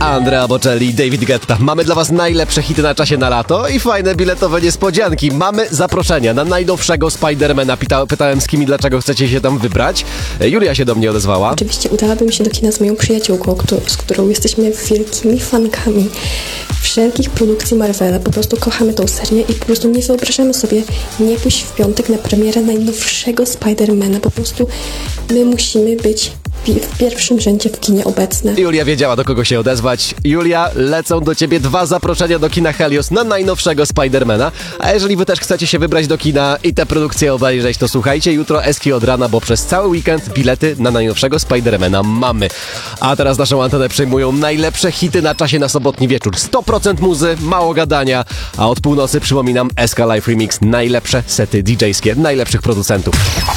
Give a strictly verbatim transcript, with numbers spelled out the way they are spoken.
Andrea Bocelli i David Guetta. Mamy dla was najlepsze hity na czasie na lato i fajne biletowe niespodzianki. Mamy zaproszenia na najnowszego Spidermana. Pyta, pytałem z kim i dlaczego chcecie się tam wybrać. Julia się do mnie odezwała. Oczywiście udałabym się do kina z moją przyjaciółką, któ- z którą jesteśmy wielkimi fankami wszelkich produkcji Marvela. Po prostu kochamy tą serię i po prostu nie wyobrażamy sobie nie pójść w piątek na premierę najnowszego Spidermana. Po prostu my musimy być pi- w pierwszym rzędzie w kinie obecne. Julia wiedziała, do kogo się odezwać. Julia, lecą do ciebie dwa zaproszenia do kina Helios na najnowszego Spidermana. A jeżeli wy też chcecie się wybrać do kina i tę produkcję obejrzeć, to słuchajcie jutro Eski od rana, bo przez cały weekend bilety na najnowszego Spidermana mamy. A teraz naszą antenę przejmują najlepsze hity na czasie na sobotni wieczór. sto procent muzy, mało gadania, a od północy przypominam S K Live Remix, najlepsze sety D J-skie najlepszych producentów.